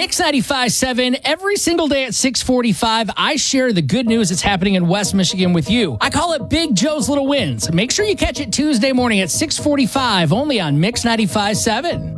Mix 95.7, every single day at 6:45, I share the good news that's happening in West Michigan with you. I call it Big Joe's Little Wins. Make sure you catch it Tuesday morning at 6:45, only on Mix 95.7.